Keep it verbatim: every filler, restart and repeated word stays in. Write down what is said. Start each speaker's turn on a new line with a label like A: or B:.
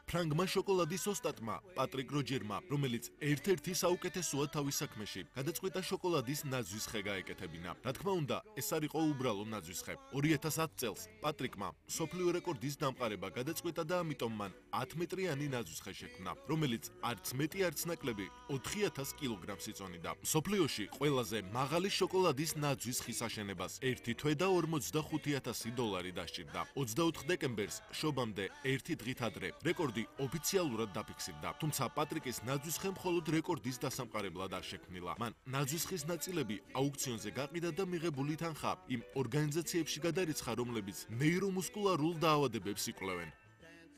A: ფრანგმა შოკოლადის ოსტატმა, პატრიკ როჯერმა, რომელიც ერთ-ერთი საუკეთესოა თავის საქმეში, გადაწყვიტა შოკოლადის ნაძვის ხე გაეკეთებინა. რა თქმა უნდა, ეს არ იყო უბრალო ნაძვის ხე. ორი ათას ათი წელს პატრიკმა მსოფლიო რეკორდის დამყარება გადაწყვიტა და ამიტომ მან ათი მეტრიანი ნაძვის ხე შექმნა, რომელიც არც მეტი არც ნაკლები ოთხი ათას კილოგრამს იწონიდა. მსოფლიოში ყველაზე მაღალი შოკოლადის ნაძვის ხის აშენებას ერთი თვე და ორმოცდახუთი ათასი დოლარი დასჭირდა. ოცდაოთხ დეკემბერს შობამდე ერთი დღით ადრე რეკორდი ოფიციალურად დაფიქსირდა. თუმცა პატრიკის ნაძვის ხე მხოლოდ რეკორდის დასამყარებლად არ შექმნილა. მან ნაძვის ხის ნაწილები აუქციონზე გაყიდა და მიღებული თანხა იმ ორგანიზაციებში გადარიცხა, რომლებიც ნეირომუსკულარულ დაავადებებს იკვლევენ.